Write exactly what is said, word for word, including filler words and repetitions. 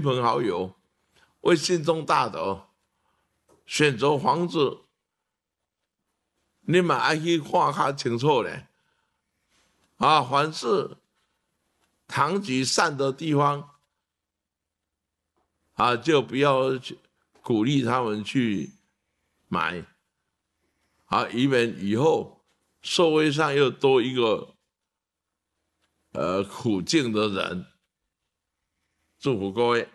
朋好友，为心中大德选择房子，你们爱去看较清楚咧。啊，凡是堂吉善的地方，啊，就不要去鼓励他们去买，啊，以免以后社会上又多一个呃苦境的人。祝福各位。